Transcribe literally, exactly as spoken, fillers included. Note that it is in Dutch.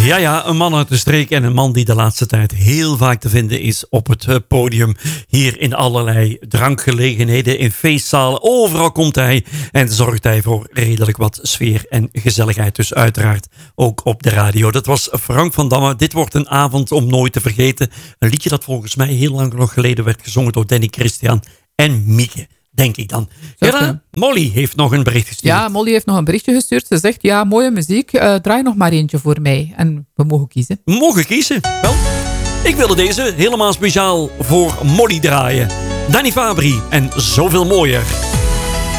Ja, ja, een man uit de streek en een man die de laatste tijd heel vaak te vinden is op het podium. Hier in allerlei drankgelegenheden, in feestzalen. Overal komt hij en zorgt hij voor redelijk wat sfeer en gezelligheid. Dus uiteraard ook op de radio. Dat was Frank van Damme. Dit wordt een avond om nooit te vergeten. Een liedje dat volgens mij heel lang nog geleden werd gezongen door Danny Christian en Mieke. Denk ik dan. Ja, Molly heeft nog een bericht gestuurd. Ja, Molly heeft nog een berichtje gestuurd. Ze zegt, ja, mooie muziek. Uh, draai nog maar eentje voor mij. En we mogen kiezen. We mogen kiezen. Wel, ik wilde deze helemaal speciaal voor Molly draaien. Danny Fabri en Zoveel Mooier.